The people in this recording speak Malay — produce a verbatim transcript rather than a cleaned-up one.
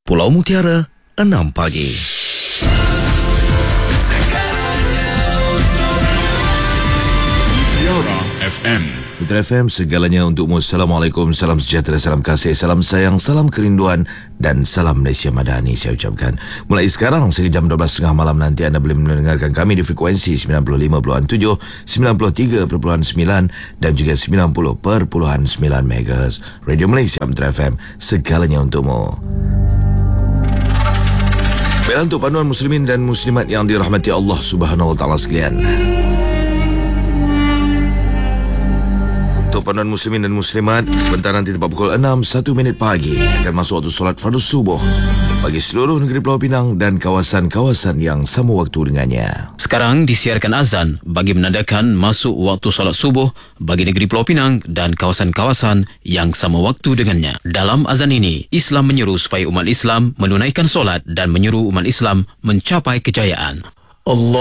Pulau Mutiara, enam pagi. Mutiara F M. Mutiara F M, segalanya untukmu. Assalamualaikum, salam sejahtera, salam kasih, salam sayang, salam kerinduan dan salam Malaysia Madani saya ucapkan. Mulai sekarang sehingga jam dua belas tiga puluh malam nanti anda boleh mendengarkan kami di frekuensi sembilan puluh lima perpuluhan tujuh, sembilan puluh tiga perpuluhan sembilan dan juga sembilan puluh perpuluhan sembilan megahertz. Radio Malaysia Mutiara F M, segalanya untukmu. Baiklah, untuk panduan muslimin dan muslimat yang dirahmati Allah Subhanahu Wa Taala sekalian. Untuk panduan muslimin dan muslimat, sebentar nanti tepat pukul enam, satu minit pagi akan masuk waktu solat fardu subuh bagi seluruh negeri Pulau Pinang dan kawasan-kawasan yang sama waktu dengannya. Sekarang disiarkan azan bagi menandakan masuk waktu solat subuh bagi negeri Pulau Pinang dan kawasan-kawasan yang sama waktu dengannya. Dalam azan ini, Islam menyeru supaya umat Islam menunaikan solat dan menyeru umat Islam mencapai kejayaan. Allah